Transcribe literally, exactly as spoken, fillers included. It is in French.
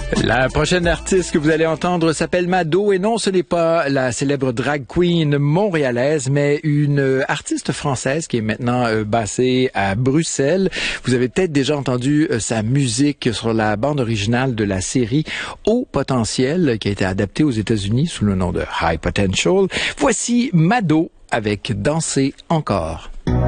La prochaine artiste que vous allez entendre s'appelle Mado et non, ce n'est pas la célèbre drag queen montréalaise, mais une artiste française qui est maintenant euh, basée à Bruxelles. Vous avez peut-être déjà entendu euh, sa musique sur la bande originale de la série Haut Potentiel qui a été adaptée aux États-Unis sous le nom de High Potential. Voici Mado avec Danser encore.